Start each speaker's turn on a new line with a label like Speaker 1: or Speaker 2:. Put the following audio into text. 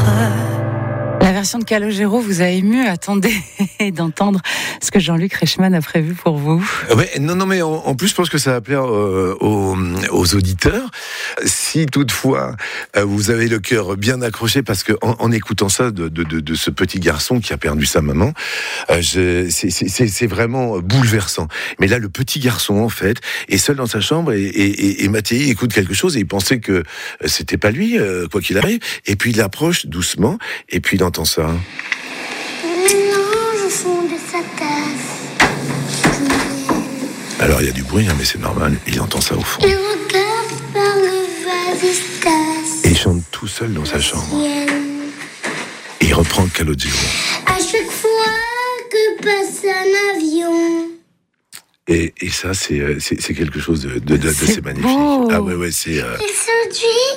Speaker 1: La version de Calogero vous a ému. Attendez d'entendre ce que Jean-Luc Reichmann a prévu pour vous.
Speaker 2: Ouais, non, mais en plus, je pense que ça va plaire aux auditeurs. Si toutefois vous avez le cœur bien accroché, parce que en écoutant ça de ce petit garçon qui a perdu sa maman, c'est vraiment bouleversant. Mais là, le petit garçon en fait est seul dans sa chambre et Mathieu écoute quelque chose et il pensait que c'était pas lui, quoi qu'il arrive. Et puis il approche doucement et puis il entend ça.
Speaker 3: Mélange au fond de sa tasse.
Speaker 2: Alors il y a du bruit, mais c'est normal, il entend ça au fond.
Speaker 3: Il regarde par le vase Estas.
Speaker 2: Et il chante tout seul dans sa chambre. Et il reprend Calogero.
Speaker 3: À chaque fois que passe un avion.
Speaker 2: Et ça, c'est quelque chose de assez magnifique.
Speaker 1: Beau.
Speaker 2: Ah ouais, c'est...
Speaker 3: Il se dit